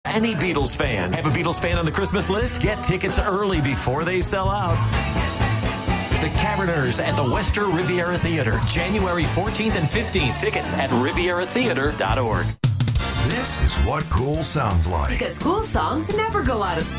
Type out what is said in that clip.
any Beatles fan. Have a Beatles fan on the Christmas list? Get tickets early before they sell out. The Caverners at the Wester Riviera Theater, January 14th and 15th. Tickets at rivieratheater.org. This is what cool sounds like. Because cool songs never go out of style.